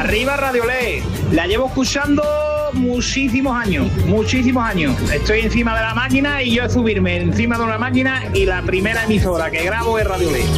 Arriba Radiolé. La llevo escuchando muchísimos años. Estoy encima de la máquina y yo subirme encima de una máquina y la primera emisora que grabo es Radiolé.